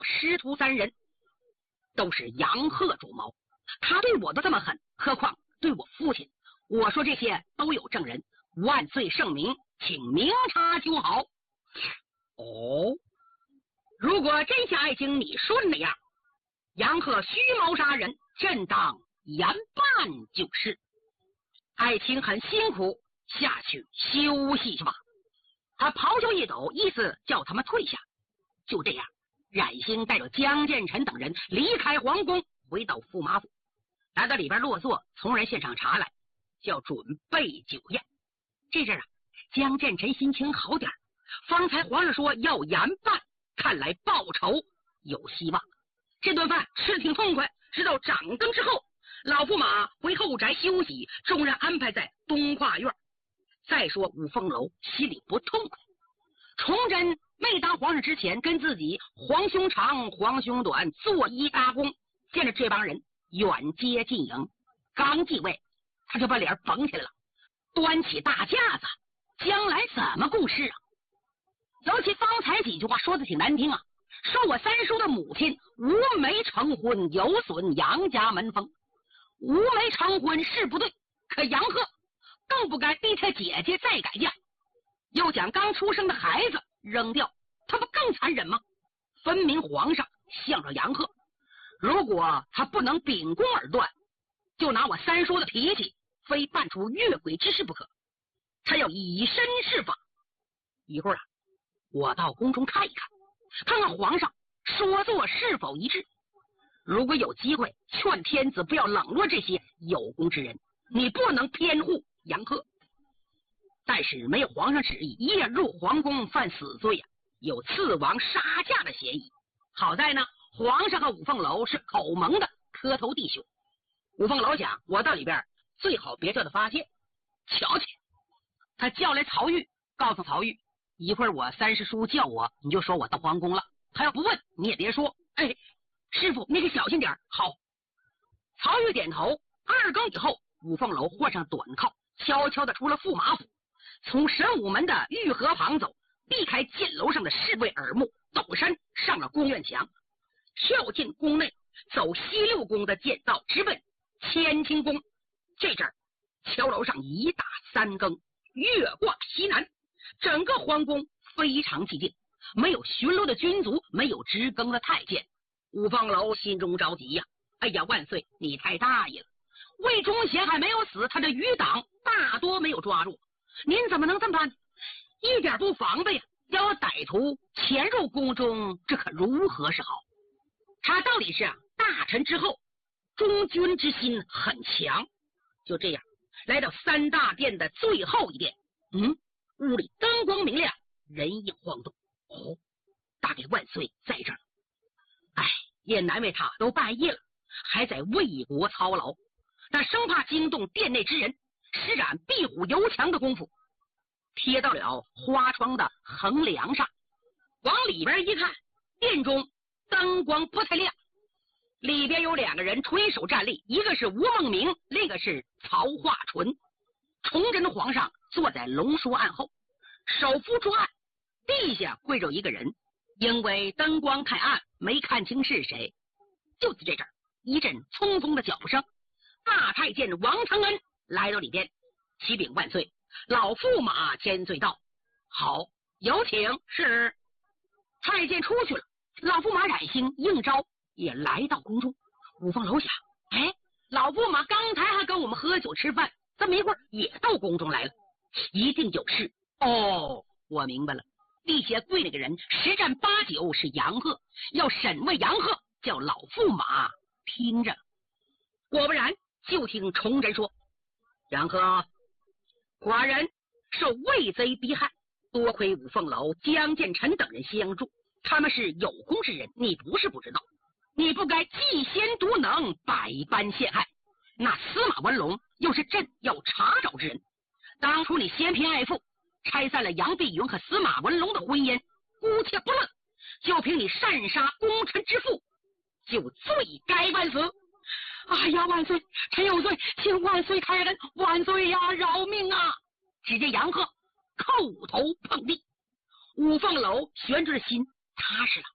师徒3人都是杨鹤主谋，他对我都这么狠，何况对我父亲？我说这些都有证人，万岁圣明，请明察就好。哦，如果真像爱卿你说的那样，杨鹤虚谋杀人，朕当严办就是。爱卿很辛苦，下去休息去吧。他袍袖一抖，意思叫他们退下。就这样，冉兴带着江建成等人离开皇宫，回到驸马府，来到里边落座，从人献上茶来，就要准备酒宴。这阵啊，江建成心情好点，方才皇上说要严办，看来报仇有希望。这顿饭吃得挺痛快，直到掌灯之后，老驸马回后宅休息，众人安排在东跨院。再说五凤楼心里不痛快，崇祯没当皇上之前，跟自己皇兄长皇兄短做揖搭躬，见着这帮人远接近迎，刚继位他就把脸绷起来了，端起大架子，将来怎么顾事啊？尤其方才几句话说的挺难听啊，说我三叔的母亲无媒成婚，有损杨家门风。无媒成婚是不对，可杨鹤更不该逼他姐姐再改嫁，又将刚出生的孩子扔掉，他不更残忍吗？分明皇上向着杨鹤，如果他不能秉公而断，就拿我三叔的脾气，非办出越轨之事不可。他要以身试法。一会儿啊，我到宫中看一看，看看皇上说做是否一致。如果有机会，劝天子不要冷落这些有功之人，你不能偏护杨鹤。但是没有皇上旨意，夜入皇宫犯死罪啊，有刺王杀驾的嫌疑。好在呢，皇上和五凤楼是口盟的磕头弟兄。五凤楼想，我到里边最好别叫他发现。瞧去，他叫来曹玉，告诉曹玉，一会儿我三师叔叫我，你就说我到皇宫了，他要不问你也别说。哎，师傅你可小心点。好。曹玉点头。2更以后，五凤楼换上短靠，悄悄的出了驸马府，从神武门的御河旁走，避开箭楼上的侍卫耳目，陡山上了宫院墙，跳进宫内，走西六宫的剑道，直奔乾清宫。这阵儿桥楼上一打3更，月挂西南，整个皇宫非常寂静，没有巡逻的军卒，没有值更的太监。五凤楼心中着急呀，哎呀，万岁你太大意了，魏忠贤还没有死，他的余党大多没有抓住，您怎么能这么办？一点不防备呀，要有歹徒潜入宫中，这可如何是好？他到底是大臣之后，忠君之心很强。就这样来到3大殿的最后一殿，屋里灯光明亮，人影晃动。哦，大概万岁在这儿。哎，也难为他都半夜了，还在为国操劳，但生怕惊动殿内之人，施展壁虎游墙的功夫，贴到了花窗的横梁上。往里边一看，殿中灯光不太亮，里边有2个人垂手站立，一个是吴孟明，另一个是曹化纯。崇祯的皇上坐在龙书案后，手扶桌案，地下跪着一个人，因为灯光太暗，没看清是谁。就在这阵儿，一阵匆匆的脚步声，大太监王承恩来到里边，启禀万岁，老驸马千岁到。好，有请。是。太监出去了，老驸马冉兴应召也来到宫中。五凤楼想，哎，老驸马刚才还跟我们喝酒吃饭，这么一会儿也到宫中来了，一定有事。哦，我明白了，地下跪那个人10战8九是杨鹤，要审问杨鹤，叫老驸马听着。果不然，就听崇祯说，杨鹤寡人受魏贼逼害，多亏五凤楼江建成等人相助，他们是有功之人，你不是不知道，你不该嫉贤独能，百般陷害。那司马文龙又是朕要查找之人，当初你嫌贫爱富，拆散了杨碧云和司马文龙的婚姻，姑且不论，就凭你擅杀功臣之父，就罪该万死。哎呀，万岁，臣有罪，请万岁开恩，万岁呀，饶命啊！只见杨鹤叩头碰地，五凤楼悬着的心踏实了。